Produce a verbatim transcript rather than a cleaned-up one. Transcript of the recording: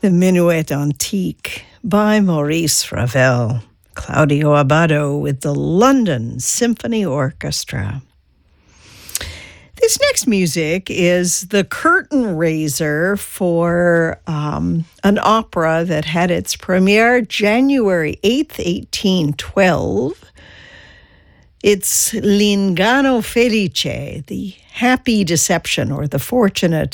The Minuet Antique by Maurice Ravel. Claudio Abbado with the London Symphony Orchestra. This next music is the curtain raiser for um, an opera that had its premiere January eighth, eighteen twelve. It's L'Inganno Felice, the happy deception or the fortunate